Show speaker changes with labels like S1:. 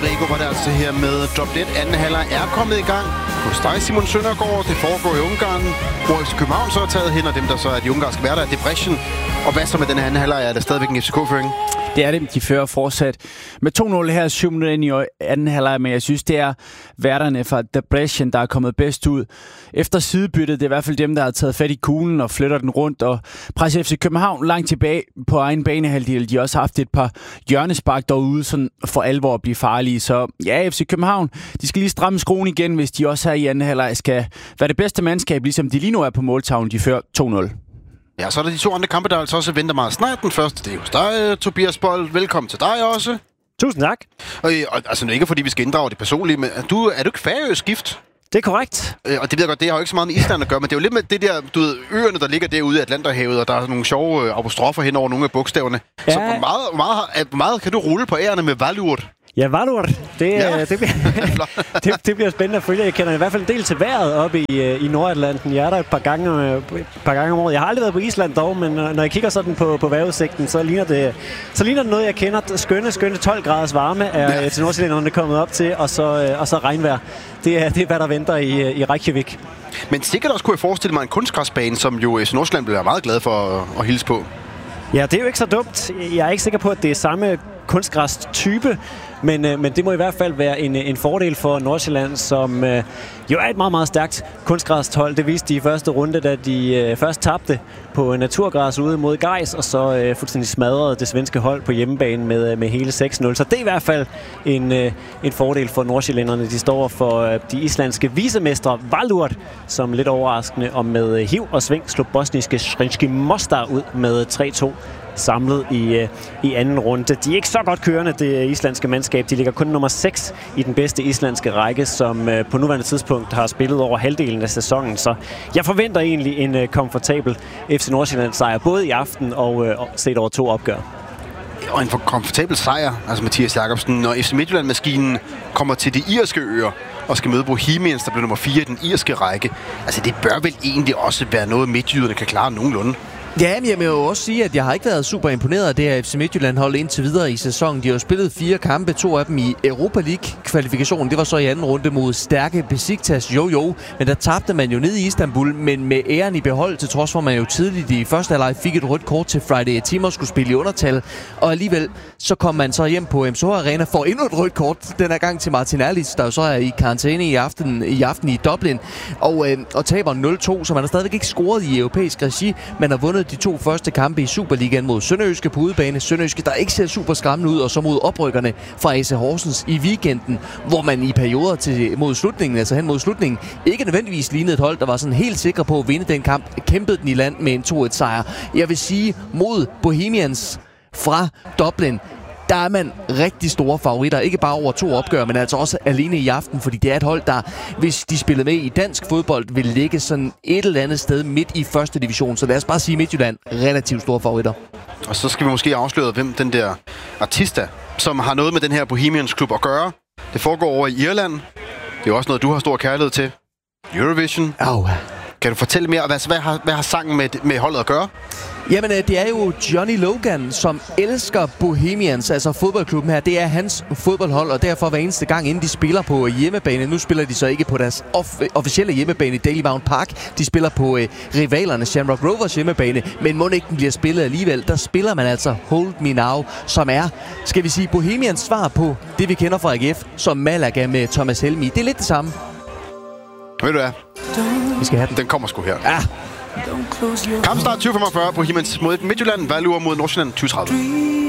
S1: Rodrigo var der altså her med Drop Dead. Anden halvleg er kommet i gang hos dig, Simon Søndergaard. Det foregår i Ungarn, hvor FC København så er taget hen, og dem, der så er de ungarske værter, er Debrecen. Og hvad så med den anden halvleg? Er det stadigvæk en FCK-føring?
S2: Det er det. De fører fortsat med 2-0 her 7 minutter ind i anden halvleg, men jeg synes, det er værterne fra Debrecen, der er kommet bedst ud. Efter sidebyttet, det er i hvert fald dem, der har taget fat i kuglen og flytter den rundt, og presser FC København langt tilbage på egen banehalvdel. De har også haft et par hjørnespark derude, sådan for alvor at blive farlige. Så ja, FC København, de skal lige stramme skruen igen, hvis de også her i anden halvleg skal være det bedste mandskab, ligesom de lige nu er på måltavlen. De fører 2-0.
S1: Ja, så er der de to andre kampe, der altså også venter meget snart. Den første, det er hos dig, Tobias Bold. Velkommen til dig også.
S3: Tusind tak.
S1: Og altså, ikke fordi vi skal inddrage det personlige, men er du ikke færøsk gift?
S3: Det er korrekt.
S1: Og det ved jeg godt, det har jo ikke så meget med Island at gøre, men det er jo lidt med det der, du ved, øerne, der ligger derude i Atlanterhavet, og der er nogle sjove apostrofer hen over nogle af bogstaverne. Ja. Så hvor meget kan du rulle på ærerne med Valurt?
S3: Ja, Valur. Det bliver spændende at følge. Jeg kender i hvert fald en del til vejret oppe i Nordatlanten. Jeg er der et par gange om året. Jeg har aldrig været på Island dog, men når jeg kigger sådan på vejrudsigten, så ligner det noget, jeg kender. Skønne 12 graders varme er til nordsjællænderne kommet op til, og så regnvejr. Det er, hvad der venter i Reykjavik.
S1: Men sikkert også kunne jeg forestille mig en kunstgræsbane, som jo FC Nordsjælland bliver meget glad for at hilse på.
S3: Ja, det er jo ikke så dumt. Jeg er ikke sikker på, at det er samme kunstgræs-type, men det må i hvert fald være en fordel for Nordsjælland, som jo er et meget, meget stærkt kunstgræshold. Det viste de i første runde, da de først tabte på naturgræs ude mod Gais, og så fuldstændig smadrede det svenske hold på hjemmebane med hele 6-0. Så det er i hvert fald en fordel for nordsjællænderne. De står for de islandske visemestre Valur, som lidt overraskende og med hiv og sving slog bosniske Sremski Mostar ud med 3-2. Samlet i anden runde. De er ikke så godt kørende, det islandske mandskab. De ligger kun nummer 6 i den bedste islandske række, som på nuværende tidspunkt har spillet over halvdelen af sæsonen. Så jeg forventer egentlig en komfortabel FC Nordsjælland sejr, både i aften og set over 2 opgør.
S1: Og en komfortabel sejr, altså Mathias Jacobsen, når FC Midtjylland-maskinen kommer til de irske øer og skal møde Bohemians, der bliver nummer 4 i den irske række. Altså det bør vel egentlig også være noget, midtjyderne kan klare nogenlunde.
S4: Ja, men jeg vil jo også sige, at jeg har ikke været super imponeret af det her FC Midtjylland-hold indtil videre i sæsonen. De har jo spillet 4 kampe, 2 af dem i Europa League-kvalifikationen. Det var så i anden runde mod stærke Besiktas, men der tabte man jo ned i Istanbul, men med æren i behold, til trods for, at man jo tidligt i første halvleg fik et rødt kort til Friday Atimer skulle spille i undertal. Og alligevel, så kom man så hjem på MSH Arena for endnu et rødt kort, den her gang til Martin Erlitz, der jo så er i karantæne i aften i Dublin, og taber 0-2, så man har stadigvæk ikke scoret i europæisk regi. Man har vundet de 2 første kampe i Superligaen mod Sønderjyske på udebane. Sønderjyske, der ikke ser super skræmmende ud, og så mod oprykkerne fra AC Horsens i weekenden, hvor man i perioder mod slutningen, ikke nødvendigvis lignede et hold, der var sådan helt sikker på at vinde den kamp, kæmpede den i land med en 2-1 sejr. Jeg vil sige, mod Bohemians fra Dublin, der er man rigtig store favoritter. Ikke bare over 2 opgør, men altså også alene i aften, fordi det er et hold, der, hvis de spillede med i dansk fodbold, vil ligge sådan et eller andet sted midt i første division. Så lad os bare sige Midtjylland, relativt store favoritter.
S1: Og så skal vi måske afsløre, hvem den der artista, som har noget med den her Bohemians klub at gøre. Det foregår over i Irland. Det er jo også noget, du har stor kærlighed til. Eurovision. Kan du fortælle mere? Hvad har sangen med holdet at gøre?
S4: Jamen, det er jo Johnny Logan, som elsker Bohemians, altså fodboldklubben her. Det er hans fodboldhold, og derfor hver eneste gang, inden de spiller på hjemmebane. Nu spiller de så ikke på deres officielle hjemmebane i Daily Mount Park. De spiller på rivalerne Shamrock Rovers hjemmebane, men må ikke den bliver spillet alligevel. Der spiller man altså Hold Me Now, som er, skal vi sige, Bohemians svar på det, vi kender fra AGF, som Malaga med Thomas Helmi. Det er lidt det samme.
S1: Ved du hvad?
S4: Vi skal have den.
S1: Den kommer sgu her.
S4: Ja.
S1: Kampstart 2045 på Bohemians mod Midtjylland, Valur mod Nordsjælland 2030.